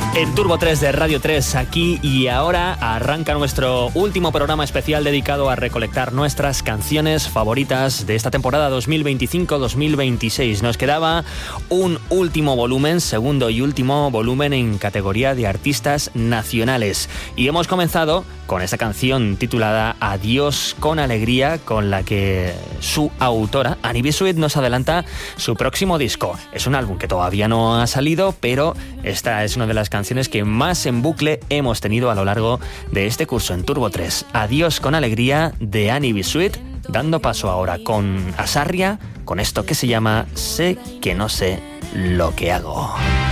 En Turbo 3 de Radio 3, aquí y ahora, arranca nuestro último programa especial dedicado a recolectar nuestras canciones favoritas de esta temporada 2025-2026. Nos quedaba un último volumen, segundo y último volumen en categoría de artistas nacionales. Y hemos comenzado con esta canción titulada Adiós con alegría, con la que su autora, Annie B. Sweet, nos adelanta su próximo disco. Es un álbum que todavía no ha salido, pero esta es una de las canciones que más en bucle hemos tenido a lo largo de este curso en Turbo 3. Adiós con alegría, de Annie B. Sweet, dando paso ahora con Asarria, con esto que se llama Sé que no sé lo que hago.